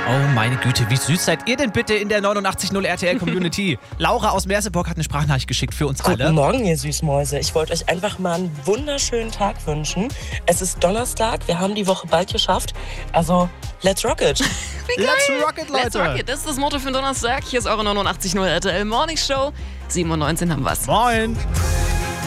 Oh meine Güte, wie süß seid ihr denn bitte in der 89.0 RTL Community? Laura aus Merseburg hat eine Sprachnachricht geschickt für uns alle. Guten Morgen, ihr Süßmäuse. Ich wollte euch einfach mal einen wunderschönen Tag wünschen. Es ist Donnerstag, wir haben die Woche bald geschafft. Also, let's rock it. Let's rock it, Leute. Let's rock it. Das ist das Motto für den Donnerstag. Hier ist eure 89.0 RTL Morning Show. 7:19 haben wir's. Moin.